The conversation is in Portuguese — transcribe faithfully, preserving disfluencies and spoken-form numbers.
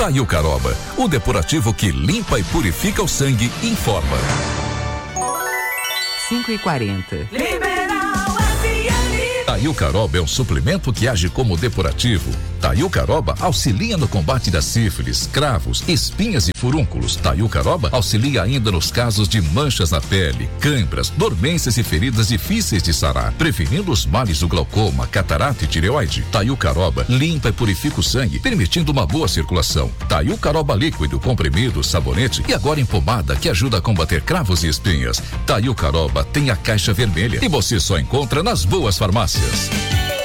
Taiucaroba, o depurativo que limpa e purifica o sangue, informa. cinco e quarenta. Taiucaroba é um suplemento que age como depurativo. Taiucaroba auxilia no combate da sífilis, cravos, espinhas e furúnculos. Taiucaroba auxilia ainda nos casos de manchas na pele, câimbras, dormências e feridas difíceis de sarar, prevenindo os males do glaucoma, catarata e tireoide. Taiucaroba limpa e purifica o sangue, permitindo uma boa circulação. Taiucaroba líquido, comprimido, sabonete e agora em pomada, que ajuda a combater cravos e espinhas. Taiucaroba tem a caixa vermelha e você só encontra nas boas farmácias.